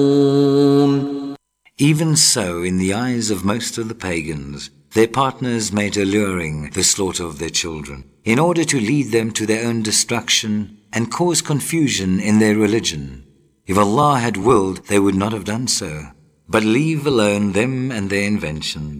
Even so, in the eyes of most of the pagans, their partners made alluring the slaughter of their children, in order to lead them to their own destruction and cause confusion in their religion. If Allah had willed, they would not have done so, but leave alone them and their inventions.